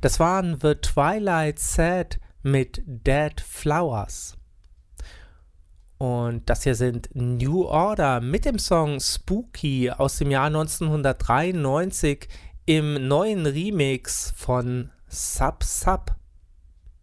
Das waren The Twilight Sad mit Dead Flowers. Und das hier sind New Order mit dem Song Spooky aus dem Jahr 1993 im neuen Remix von Sub Sub.